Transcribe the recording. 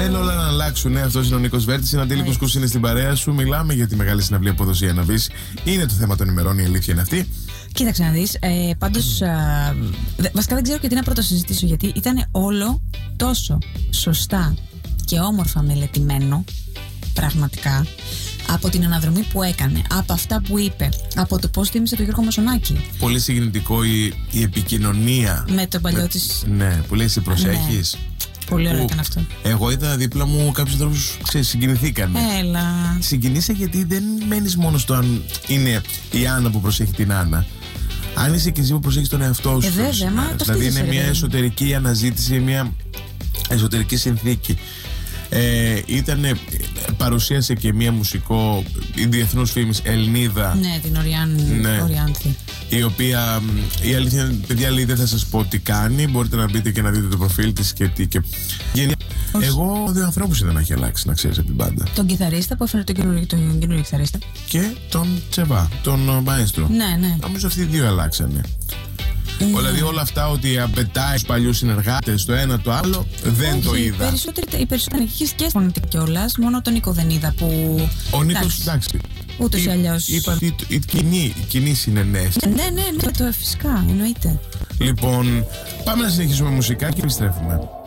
Θέλω όλα να αλλάξουν. Αυτό είναι ο Νίκος Βέρτης. Είναι Αντίλικος Κούς, είναι στην παρέα σου. Μιλάμε για τη μεγάλη συναυλία αποδοσία να βρει. Είναι το θέμα των ημερών, η αλήθεια είναι αυτή. Κοίταξε να δεις. Πάντως, βασικά δεν ξέρω και τι να πρώτο συζητήσω, γιατί ήταν όλο τόσο σωστά και όμορφα μελετημένο. Πραγματικά. Από την αναδρομή που έκανε, από αυτά που είπε, από το πώς τίμησε τον Γιώργο Μασονάκη. Πολύ συγκινητικό η επικοινωνία. Με τον παλιό της. Ναι, που λέει: σε προσέχεις. Ναι. Πολύ ωραίο ήταν αυτό. Εγώ είδα δίπλα μου κάποιους ανθρώπους συγκινηθήκανε. Έλα. Συγκινήσα γιατί δεν μένεις μόνο στο αν είναι η Άννα που προσέχει την Άννα. Αν είσαι και εσύ που προσέχεις τον εαυτό σου. Δηλαδή είναι μια εσωτερική αναζήτηση, μια εσωτερική συνθήκη. Παρουσίασε και μια μουσικό διεθνούς φήμης Ελληνίδα. Ναι, την Οριάνθη. Η οποία, η αλήθεια είναι, παιδιά, λέει, δεν θα σας πω τι κάνει. Μπορείτε να μπείτε και να δείτε το προφίλ της και τι. Εγώ δύο ανθρώπους είδα να έχει αλλάξει, να ξέρεις, από την μπάντα. Τον κιθαρίστα που έφερε τον καινούργιο κιθαρίστα. Και τον Τσεβά, τον Μαέστρο. Ναι. Νομίζω αυτοί οι δύο αλλάξανε. Δηλαδή όλα αυτά ότι απαιτάει τους παλιούς συνεργάτες το ένα το άλλο, δεν το είδα. Οι περισσότεροι έχει και φωνητικά κιόλας, μόνο τον Νίκο δεν είδα που. Ο Νίκος, εντάξει. Ούτως ή αλλιώς. Είπα η κοινή συνενέση. Ναι, φυσικά, εννοείται. Λοιπόν, πάμε να συνεχίσουμε μουσικά και επιστρέφουμε.